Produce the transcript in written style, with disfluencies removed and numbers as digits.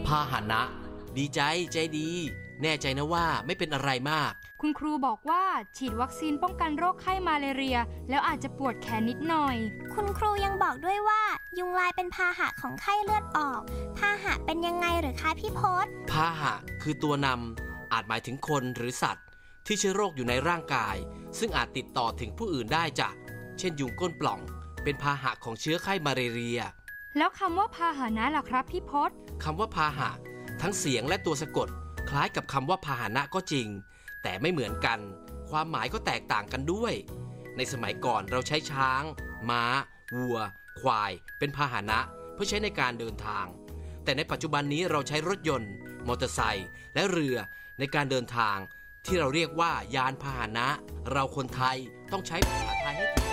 พาหนะดีใจดีแน่ใจนะว่าไม่เป็นอะไรมากคุณครูบอกว่าฉีดวัคซีนป้องกันโรคไข้มาลาเรียแล้วอาจจะปวดแขนนิดหน่อยคุณครูยังบอกด้วยว่ายุงลายเป็นพาหะของไข้เลือดออกพาหะเป็นยังไงหรือคะพี่พศพาหะคือตัวนำอาจหมายถึงคนหรือสัตว์ที่เชื้อโรคอยู่ในร่างกายซึ่งอาจติดต่อถึงผู้อื่นได้จากเช่นยุงก้นปล่องเป็นพาหะของเชื้อไข้มาลาเรียแล้วคำว่าพาหนะล่ะครับพี่พศคำว่าพาหะทั้งเสียงและตัวสะกดคล้ายกับคำว่าพาหนะก็จริงแต่ไม่เหมือนกันความหมายก็แตกต่างกันด้วยในสมัยก่อนเราใช้ช้างม้าวัวควายเป็นพาหนะเพื่อใช้ในการเดินทางแต่ในปัจจุบันนี้เราใช้รถยนต์มอเตอร์ไซค์และเรือในการเดินทางที่เราเรียกว่ายานพาหนะเราคนไทยต้องใช้ภาษาไทยให้